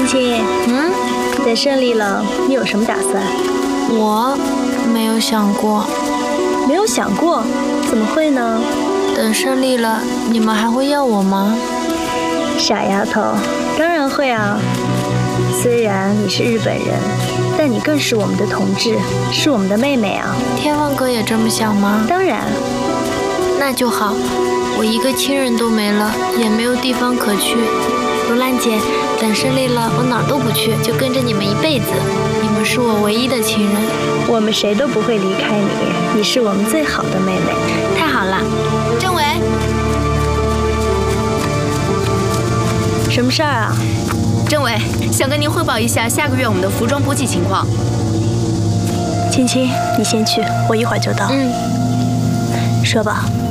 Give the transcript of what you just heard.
青青，等胜利了，你有什么打算？ 我没有想过。 没有想过？怎么会呢？ 等胜利了，你们还会要我吗？ 傻丫头，当然会啊。虽然你是日本人，但你更是我们的同志，是我们的妹妹啊。 天放哥也这么想吗？ 当然。 那就好，我一个亲人都没了，也没有地方可去。罗兰姐，等胜利了，我哪儿都不去，就跟着你们一辈子。你们是我唯一的亲人， 我们谁都不会离开你，你是我们最好的妹妹。 太好了。政委， 什么事儿啊？ 政委，想跟您汇报一下下个月我们的服装补给情况。 青青，你先去，我一会儿就到。 说吧。